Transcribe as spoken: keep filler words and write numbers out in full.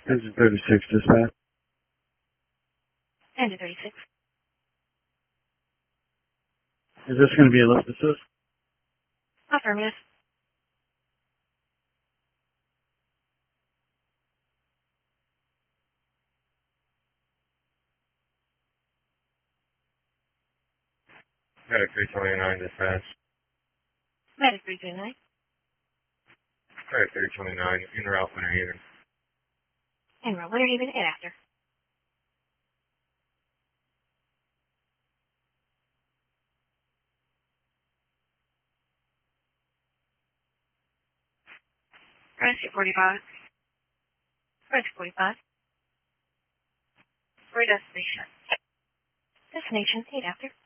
This is thirty-six dispatch. And to thirty-six. Is this going to be a lift assist? Affirmative. Medic three twenty-nine dispatch. Medic three twenty-nine. Medic three twenty-nine, in route Winter Haven. En route Winter Haven and after. Rescue forty-five. Rescue forty-five. For destination. Destination eight after.